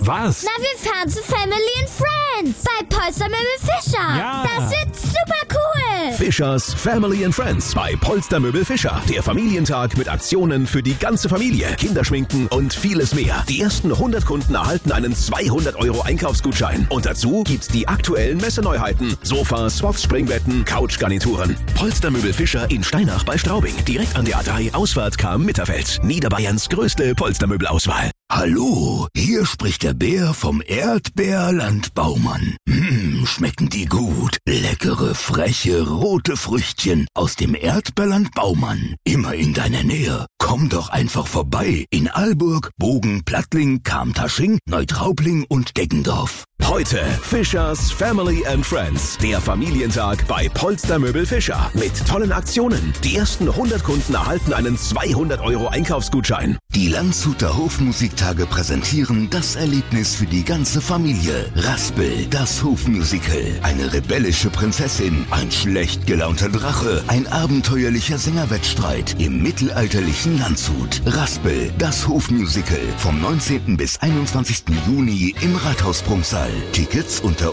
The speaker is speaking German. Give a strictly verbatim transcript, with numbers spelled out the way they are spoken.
Was? Na, wir fahren zu Family and Friends bei Polster Möbel Fischer. Ja. Das wird super cool. Fischers Family and Friends bei Polstermöbel Fischer. Der Familientag mit Aktionen für die ganze Familie, Kinderschminken und vieles mehr. Die ersten hundert Kunden erhalten einen zweihundert Euro Einkaufsgutschein. Und dazu gibt's die aktuellen Messeneuheiten. Sofas, Boxspringbetten, Couchgarnituren. Polstermöbel Fischer in Steinach bei Straubing. Direkt an der A drei Ausfahrt Cham-Mitterfeld. Niederbayerns größte Polstermöbelauswahl. Hallo, hier spricht der Bär vom Erdbeerland Baumann. Mmh, schmecken die gut. Leckere, freche, rote Früchtchen aus dem Erdbeerland Baumann. Immer in deiner Nähe. Komm doch einfach vorbei in Alburg, Bogen, Plattling, Kamtasching, Neutraubling und Deggendorf. Heute Fischers Family and Friends. Der Familientag bei Polstermöbel Fischer. Mit tollen Aktionen. Die ersten hundert Kunden erhalten einen zweihundert Euro Einkaufsgutschein. Die Landshuter Hofmusiktage präsentieren das Erlebnis für die ganze Familie. Raspel, das Hofmusical. Eine rebellische Prinzessin, ein schlecht gelaunter Drache, ein abenteuerlicher Sängerwettstreit im mittelalterlichen Landshut. Raspel, das Hofmusical. Vom neunzehnten bis einundzwanzigsten Juni im Rathaus Prunksaal. Tickets unter